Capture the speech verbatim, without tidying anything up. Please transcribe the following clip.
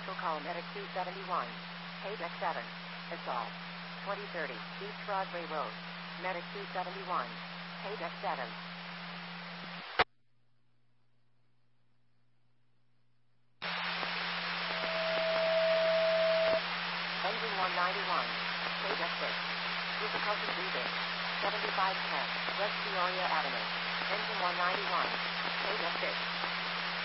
Vehicle call Medic two seventy-one. Paydeck seven. Assault. twenty thirty. East Broadway Road. Medic two seventy-one. Paydeck seven. Engine one ninety-one. Paydeck six. Difficulty breathing. seventy-five ten. West Peoria Avenue. Engine one ninety-one. Paydeck six.